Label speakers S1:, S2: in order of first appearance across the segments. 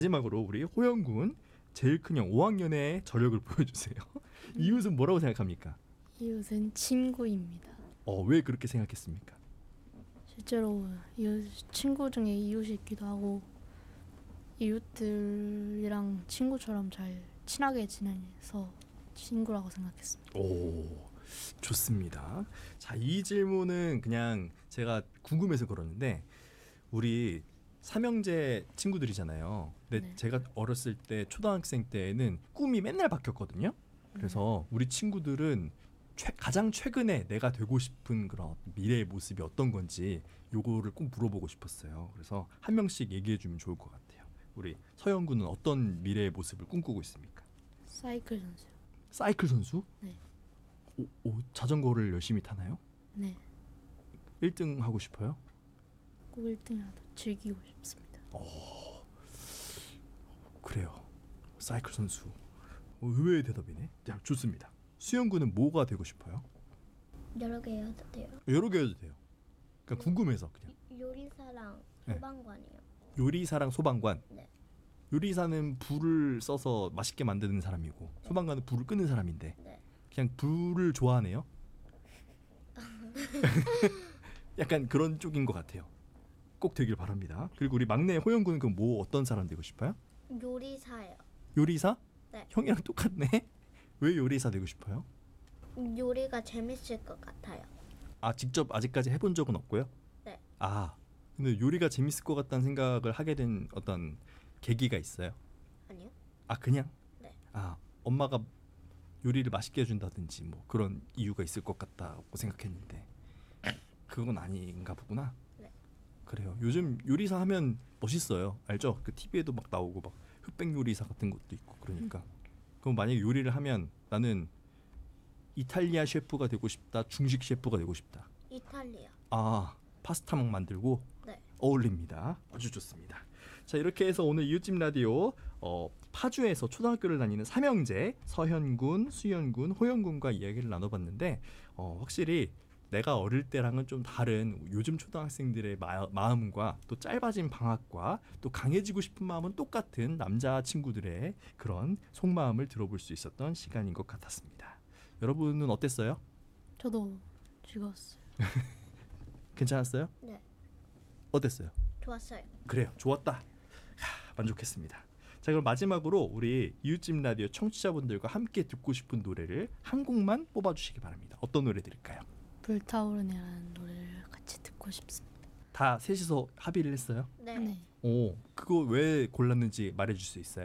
S1: 마지막으로 우리 호영군 제일 큰 형 5학년의 저력을 보여주세요. 이웃은 뭐라고 생각합니까?
S2: 이웃은 친구입니다.
S1: 왜 그렇게 생각했습니까?
S2: 실제로 친구 중에 이웃이 있기도 하고 이웃들이랑 친구처럼 잘 친하게 지내서 친구라고 생각했습니다.
S1: 오, 좋습니다. 자, 이 질문은 그냥 제가 궁금해서 그러는데 우리 삼형제 친구들이잖아요. 근데
S2: 네.
S1: 제가 어렸을 때 초등학생 때에는 꿈이 맨날 바뀌었거든요. 그래서 우리 친구들은 가장 최근에 내가 되고 싶은 그런 미래의 모습이 어떤 건지 요거를 꼭 물어보고 싶었어요. 그래서 한 명씩 얘기해 주면 좋을 것 같아요. 우리 서영 군은 어떤 미래의 모습을 꿈꾸고 있습니까?
S2: 사이클 선수요.
S1: 사이클 선수?
S2: 네.
S1: 자전거를 열심히 타나요?
S2: 네.
S1: 1등 하고 싶어요?
S2: 꼭 1등이라도 즐기고 싶습니다.
S1: 그래요. 사이클 선수. 의외의 대답이네. 자, 좋습니다. 수영 군은 뭐가 되고 싶어요?
S3: 여러 개 해도 돼요.
S1: 여러 개 해도 돼요. 그러니까 궁금해서 그냥.
S3: 요리사랑
S1: 네.
S3: 소방관이요.
S1: 요리사랑 소방관.
S3: 네.
S1: 요리사는 불을 써서 맛있게 만드는 사람이고 소방관은 불을 끄는 사람인데
S3: 네.
S1: 그냥 불을 좋아하네요. 약간 그런 쪽인 것 같아요. 꼭 되길 바랍니다. 그리고 우리 막내 호영 군은 그럼 어떤 사람 되고 싶어요?
S3: 요리사요.
S1: 요리사?
S3: 네.
S1: 형이랑 똑같네. 왜 요리사 되고 싶어요?
S3: 요리가 재밌을 것 같아요.
S1: 직접 아직까지 해본 적은 없고요.
S3: 네.
S1: 근데 요리가 재밌을 것 같다는 생각을 하게 된 어떤 계기가 있어요?
S3: 아니요?
S1: 그냥?
S3: 네.
S1: 엄마가 요리를 맛있게 해준다든지 뭐 그런 이유가 있을 것 같다고 생각했는데 그건 아닌가 보구나.
S3: 네.
S1: 그래요. 요즘 요리사 하면 멋있어요. 알죠? 그 TV에도 막 나오고 막 흑백 요리사 같은 것도 있고 그러니까. 그럼 만약에 요리를 하면 나는 이탈리아 셰프가 되고 싶다, 중식 셰프가 되고 싶다.
S3: 이탈리아.
S1: 파스타 막 만들고
S3: 네.
S1: 어울립니다. 아주 좋습니다. 자, 이렇게 해서 오늘 이웃집 라디오 파주에서 초등학교를 다니는 삼형제 서현군, 수현군, 호영군과 이야기를 나눠봤는데 확실히 내가 어릴 때랑은 좀 다른 요즘 초등학생들의 마음과 또 짧아진 방학과 또 강해지고 싶은 마음은 똑같은 남자 친구들의 그런 속마음을 들어볼 수 있었던 시간인 것 같았습니다. 여러분은 어땠어요?
S2: 저도 즐거웠어요.
S1: 괜찮았어요?
S3: 네.
S1: 어땠어요?
S3: 좋았어요.
S1: 그래요. 좋았다. 만족했습니다. 자, 그럼 마지막으로 우리 이웃집 라디오 청취자분들과 함께 듣고 싶은 노래를 한 곡만 뽑아주시기 바랍니다. 어떤 노래 들을까요?
S2: 불타오르네라는 노래를 같이 듣고 싶습니다.
S1: 다 셋이서 합의를 했어요?
S3: 네.
S1: 그거 왜 골랐는지 말해줄 수 있어요?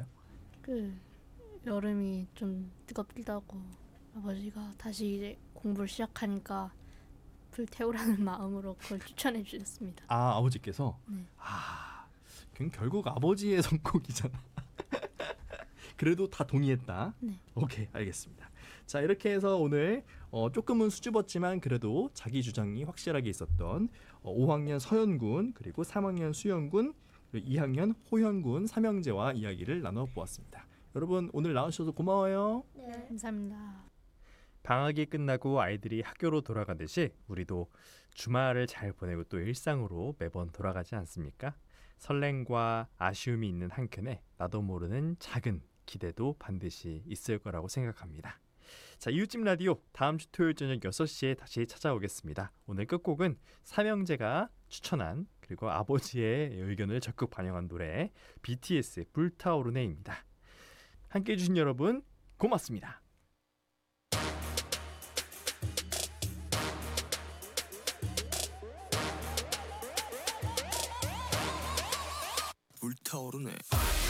S2: 여름이 좀 뜨겁다고 아버지가 다시 이제 공부를 시작하니까 불 태우라는 마음으로 그걸 추천해 주셨습니다.
S1: 아버지께서?
S2: 네.
S1: 그건 결국 아버지의 선곡이잖아. 그래도 다 동의했다.
S2: 네.
S1: 오케이, 알겠습니다. 자, 이렇게 해서 오늘 조금은 수줍었지만 그래도 자기 주장이 확실하게 있었던 5학년 서현군, 그리고 3학년 수현군, 그리고 2학년 호현군 삼형제와 이야기를 나눠보았습니다. 여러분 오늘 나와주셔서 고마워요.
S3: 네.
S2: 감사합니다.
S1: 방학이 끝나고 아이들이 학교로 돌아가듯이 우리도 주말을 잘 보내고 또 일상으로 매번 돌아가지 않습니까? 설렘과 아쉬움이 있는 한켠에 나도 모르는 작은 기대도 반드시 있을 거라고 생각합니다. 자, 이웃집 라디오 다음 주 토요일 저녁 6시에 다시 찾아오겠습니다. 오늘 끝곡은 삼형제가 추천한 그리고 아버지의 의견을 적극 반영한 노래 BTS의 불타오르네입니다. 함께 해주신 여러분 고맙습니다.
S4: 불타오르네.